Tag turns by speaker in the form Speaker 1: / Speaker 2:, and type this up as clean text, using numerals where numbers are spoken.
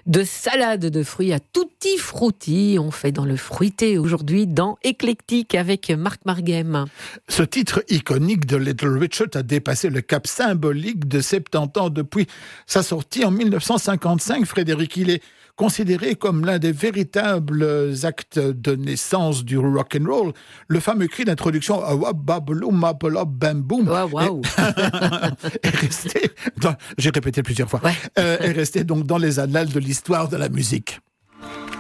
Speaker 1: de salade de fruits à tutti frutti. On fait dans le fruité aujourd'hui dans Éclectique avec Marc Marguem.
Speaker 2: Ce titre iconique de Little Richard a dépassé le cap symbolique de 70 ans depuis sa sortie en 1955. Frédéric, il est considéré comme l'un des véritables actes de naissance du rock and roll. Le fameux cri d'introduction Bam Boom est resté, j'ai répété plusieurs fois, est resté donc dans les annales de l'histoire de la musique.